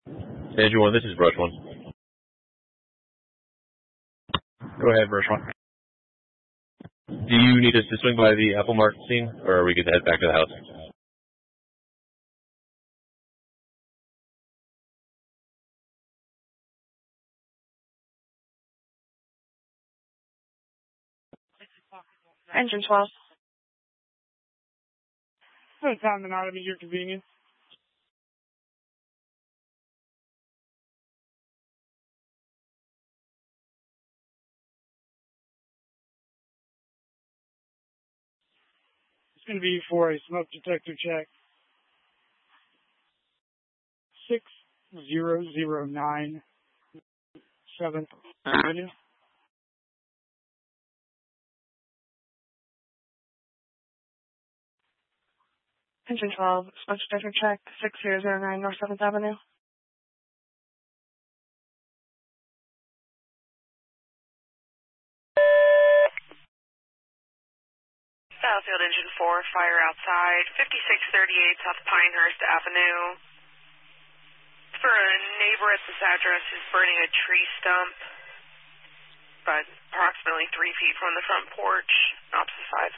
Andrew 1, this is Brush 1. Go ahead, Brush 1. Do you need us to swing by the Apple Market scene, or are we good to head back to the house? Engine 12. No time and out of your convenience. It's going to be for a smoke detector check. 6009 7th Avenue. Engine 12, smoke detector check, 6009 North 7th Avenue. Battlefield Engine 4, fire outside, 5638 South Pinehurst Avenue. For a neighbor at this address who's burning a tree stump, but approximately 3 feet from the front porch, opposite side.